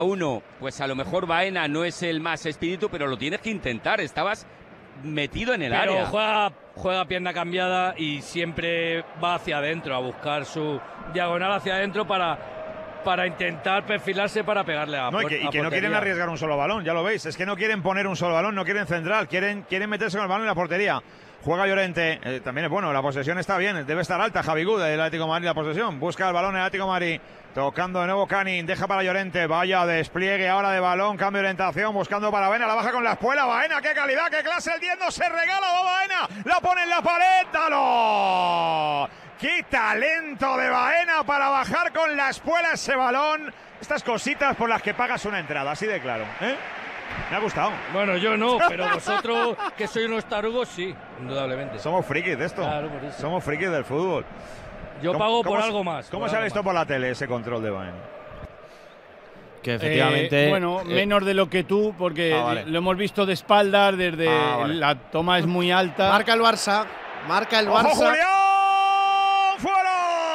Uno, pues a lo mejor Baena no es el más espíritu, pero lo tienes que intentar. Estabas metido en el área. Pero juega pierna cambiada y siempre va hacia adentro, a buscar su diagonal hacia adentro para intentar perfilarse para pegarle a y que no quieren arriesgar un solo balón, ya lo veis. Es que no quieren poner un solo balón, no quieren central, quieren meterse con el balón en la portería. Juega Llorente, también es bueno, la posesión está bien, debe estar alta Javi Good, el Atlético de Madrid la posesión. Busca el balón el Atlético de Madrid, tocando de nuevo Canning, deja para Llorente, vaya despliegue ahora de balón, cambio de orientación, buscando para Baena, la baja con la espuela, Baena, qué calidad, qué clase, el 10 no se regala, va Baena, la pone en la pared, ¡dalo! ¡Qué talento de Baena para bajar con la espuela ese balón! Estas cositas por las que pagas una entrada, así de claro, ¿eh? Me ha gustado. Bueno, yo no, pero vosotros, que sois unos tarugos, sí, indudablemente. Somos frikis de esto. Claro, por eso. Somos frikis del fútbol. Yo pago por algo más. ¿Cómo se ha visto por la tele ese control de Baena? Que efectivamente… bueno, menos de lo que tú, porque vale. lo hemos visto de espaldas, desde vale. la toma es muy alta. Marca el Barça. Marca el ¡Ojo, Barça. Julián! ¡Fuera!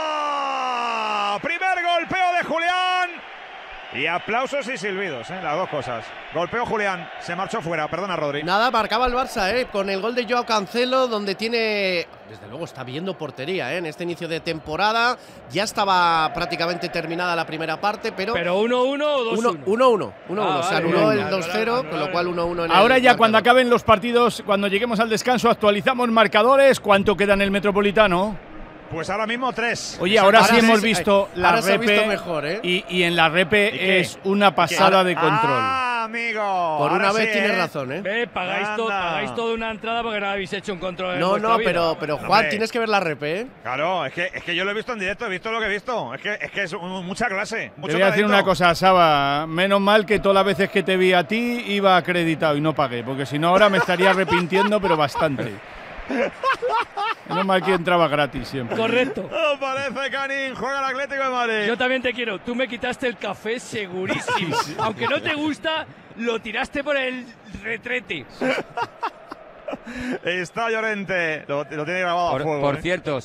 Primer golpeo de Julián. Y aplausos y silbidos, las dos cosas. Golpeo Julián, se marchó fuera, perdona Rodri. Nada, marcaba el Barça, con el gol de Joao Cancelo, donde tiene… Desde luego está viendo portería, en este inicio de temporada. Ya estaba prácticamente terminada la primera parte, pero… ¿Pero 1-1 o 2-1? 1-1. Se anuló el 2-0, con lo cual 1-1 en el… Ahora ya cuando marcador. acaben los partidos, cuando lleguemos al descanso, actualizamos marcadores. ¿Cuánto queda en el Metropolitano? Pues ahora mismo 3. Oye, ahora sí hemos visto la ahora se ha repe visto mejor, y en la repe qué? es una pasada de control. ¡Ah, amigo! Por Ahora una vez sí, tienes razón, Pagáis toda una entrada porque no habéis hecho un control en No, vuestra vida. pero Juan, Hombre. tienes que ver la repe, Claro, es que yo lo he visto en directo, he visto lo que he visto. Es que es mucha clase, mucho Te voy a decir talento. una cosa, Saba. Menos mal que todas las veces que te vi a ti iba acreditado y no pagué, porque si no ahora me estaría arrepintiendo, pero bastante. Menos mal que entraba gratis siempre. Correcto. Oh, parece Canning, juega el Atlético de Madrid. Yo también te quiero. Tú me quitaste el café segurísimo. Aunque no te gusta, lo tiraste por el retrete. Está Llorente, lo tiene grabado a fuego. Por cierto,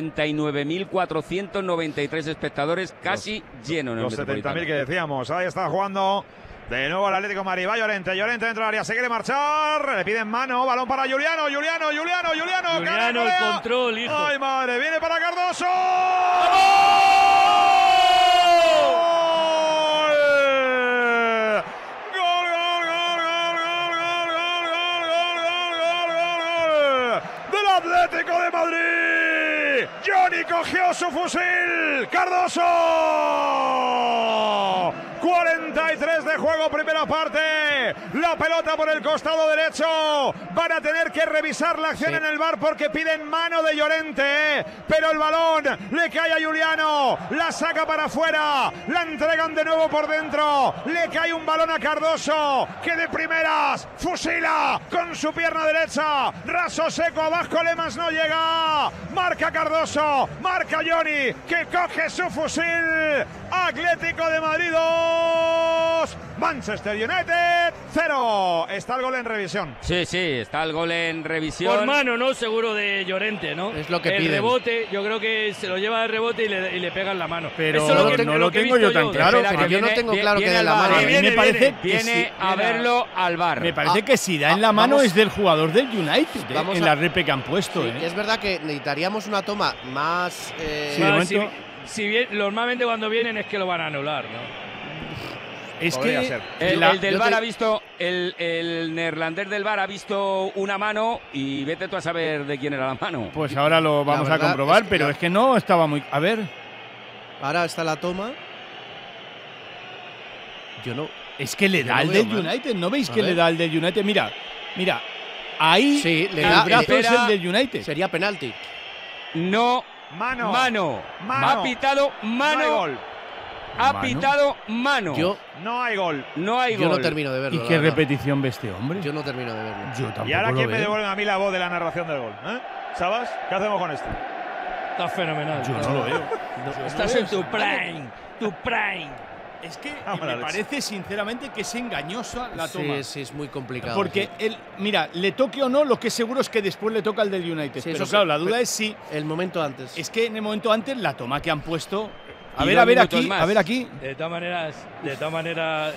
69.493 espectadores, casi lleno en el Los 70.000 Metropolitano. que decíamos. Ahí está jugando de nuevo el Atlético de Madrid. Va Llorente dentro del área, se quiere marchar. Le piden mano, balón para Juliano. Juliano, el Caracol. control, hijo. ¡Ay, madre! Viene para Cardoso. ¡Del Atlético de Madrid! Johnny cogió su fusil. ¡Cardoso! 43 de juego, primera parte. La pelota por el costado derecho. Van a tener que revisar la acción en el VAR porque piden mano de Llorente. Pero el balón le cae a Juliano. La saca para afuera. La entregan de nuevo por dentro. Le cae un balón a Cardoso, que de primeras fusila con su pierna derecha. Raso seco abajo, Lemas no llega. Marca Cardoso. Marca Johnny, que coge su fusil. Atlético de Madrid 2, Manchester United 0. Está el gol en revisión. Sí, está el gol en revisión. Por mano, ¿no? Seguro de Llorente, ¿no? Es lo que el piden. rebote, yo creo que se lo lleva de rebote y le pega en la mano. Pero eso es lo que, no lo que he tengo visto yo tan claro. Espera, pero que yo no viene- tengo claro que viene de la al mano. VAR. A mí me parece que Viene sí. a verlo al VAR. Me parece que si da en la mano vamos- es del jugador del United, vamos en a- la repe que han puesto. Sí, es verdad que necesitaríamos una toma más… Sí, de Claro, momento- si bien, normalmente cuando vienen es que lo van a anular, ¿no? Es Podría que ser. El del yo VAR te- ha visto, el neerlandés del VAR ha visto una mano y vete tú a saber de quién era la mano. Pues ahora lo vamos a verdad comprobar, es que pero la- es que no estaba muy… A ver, Ahora está la toma. Yo no… es que le Yo da lo al veo del mal. United, ¿no veis A que ver. le da al del United? Mira, ahí Sí, le el da… brazo es espera. el del United. Sería penalti. No, Mano. mano. Mano. Ha pitado No hay mano. gol. Ha Mano. pitado mano. No hay gol. No hay Yo gol. no termino de verlo. ¿Y la qué verdad. repetición ve este hombre? Yo no termino de verlo. Yo tampoco ¿Y ahora lo quién me veo. devuelve a mí la voz de la narración del gol? ¿Sabas? ¿Qué hacemos con esto? Está fenomenal. Yo no lo veo. Estás en tu prime. Tu prime. Es que Vamos a me la parece sinceramente que es engañosa la toma. Sí, sí, es muy complicado. Porque sí. él, mira, le toque o no, lo que es seguro es que después le toca al del United. Sí, pero eso claro, sí, la duda pero- es si… El momento antes. Es que en el momento antes la toma que han puesto… Y A 2 ver minutos aquí, más. a ver aquí. De todas maneras,